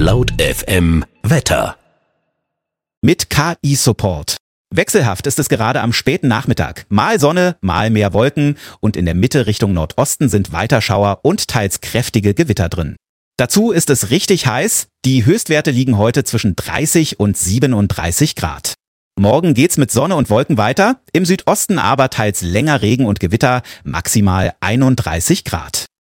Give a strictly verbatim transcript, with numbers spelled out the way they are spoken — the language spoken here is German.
Laut F M Wetter. Mit K I-Support. Wechselhaft ist es gerade am späten Nachmittag. Mal Sonne, mal mehr Wolken und in der Mitte Richtung Nordosten sind weiter Schauer und teils kräftige Gewitter drin. Dazu ist es richtig heiß. Die Höchstwerte liegen heute zwischen dreißig und siebenunddreißig Grad. Morgen geht's mit Sonne und Wolken weiter, im Südosten aber teils länger Regen und Gewitter, maximal einunddreißig Grad.